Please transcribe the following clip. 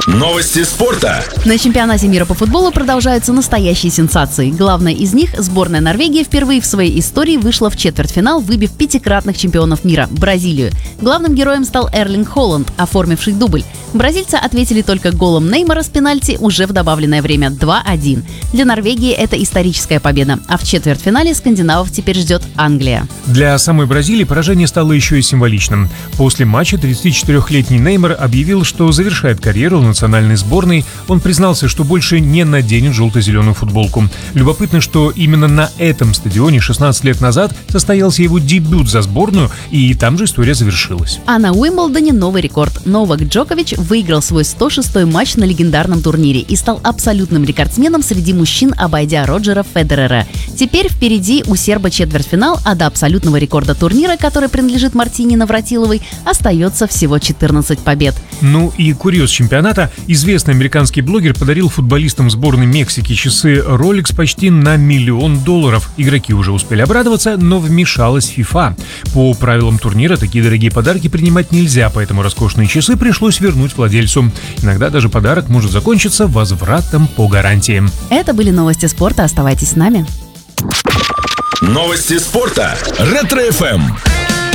Новости спорта. На чемпионате мира по футболу продолжаются настоящие сенсации. Главная из них – сборная Норвегии впервые в своей истории вышла в четвертьфинал, выбив пятикратных чемпионов мира – Бразилию. Главным героем стал Эрлинг Холланд, оформивший дубль. Бразильцы ответили только голом Неймара с пенальти уже в добавленное время 2-1. Для Норвегии это историческая победа, а в четвертьфинале скандинавов теперь ждет Англия. Для самой Бразилии поражение стало еще и символичным. После матча 34-летний Неймар объявил, что завершает карьеру в национальной сборной. Он признался, что больше не наденет желто-зеленую футболку. Любопытно, что именно на этом стадионе 16 лет назад состоялся его дебют за сборную, и там же история завершилась. А на Уимблдоне новый рекорд. Новак Джокович выиграл свой 106-й матч на легендарном турнире и стал абсолютным рекордсменом среди мужчин, обойдя Роджера Федерера. Теперь впереди у серба четвертьфинал, а до абсолютного рекорда турнира, который принадлежит Мартине Навратиловой, остается всего 14 побед. Ну и курьез чемпионата. Известный американский блогер подарил футболистам сборной Мексики часы Rolex почти на $1 миллион. Игроки уже успели обрадоваться, но вмешалась FIFA. По правилам турнира такие дорогие подарки принимать нельзя, поэтому роскошные часы пришлось вернуть владельцу. Иногда даже подарок может закончиться возвратом по гарантии. Это были новости спорта. Оставайтесь с нами. Новости спорта. Ретро-ФМ.